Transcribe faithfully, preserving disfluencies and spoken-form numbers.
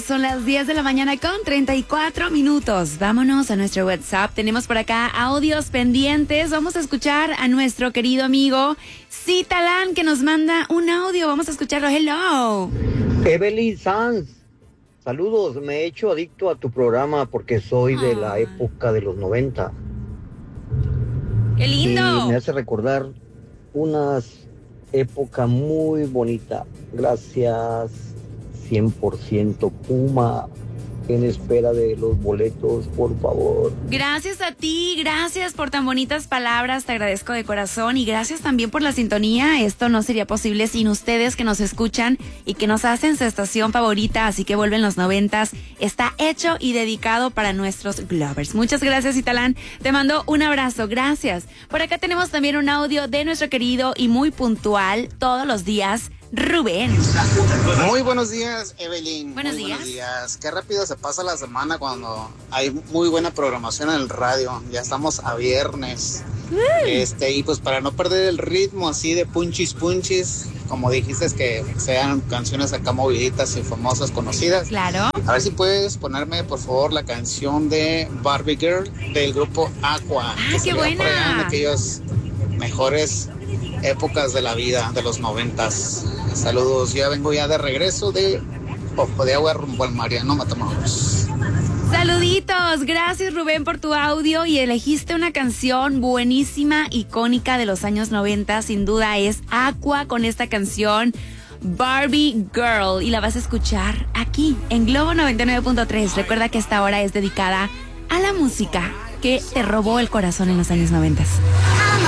son las diez de la mañana con treinta y cuatro minutos. Vámonos a nuestro WhatsApp. Tenemos por acá audios pendientes. Vamos a escuchar a nuestro querido amigo Citalán, que nos manda un audio. Vamos a escucharlo. Hello. Evelyn Sanz, saludos. Me he hecho adicto a tu programa porque soy de la época de los noventa. ¡Qué lindo! Y me hace recordar unas época muy bonita. Gracias, cien por ciento Puma. En espera de los boletos, por favor. Gracias a ti, gracias por tan bonitas palabras, te agradezco de corazón y gracias también por la sintonía. Esto no sería posible sin ustedes que nos escuchan y que nos hacen su estación favorita, así que vuelven los noventas. Está hecho y dedicado para nuestros Glovers. Muchas gracias, Citalán. Te mando un abrazo, gracias. Por acá tenemos también un audio de nuestro querido y muy puntual todos los días, Rubén. Muy buenos días, Evelyn. Buenos muy días. Buenos días. Qué rápido se pasa la semana cuando hay muy buena programación en el radio. Ya estamos a viernes. Uh. Este, y pues para no perder el ritmo así de punchis punchis, como dijiste, es que sean canciones acá moviditas y famosas, conocidas. Claro. A ver si puedes ponerme, por favor, la canción de Barbie Girl del grupo Aqua. ¡Ah, qué buena! Por allá en aquellos mejores épocas de la vida, de los noventas. Saludos, ya vengo ya de regreso de Ojo de Agua rumbo al Mariano Matamoros. Saluditos, gracias Rubén por tu audio y elegiste una canción buenísima, icónica de los años noventa, sin duda es Aqua con esta canción Barbie Girl y la vas a escuchar aquí en Globo noventa y nueve punto tres. Recuerda que esta hora es dedicada a la música que te robó el corazón en los años noventa.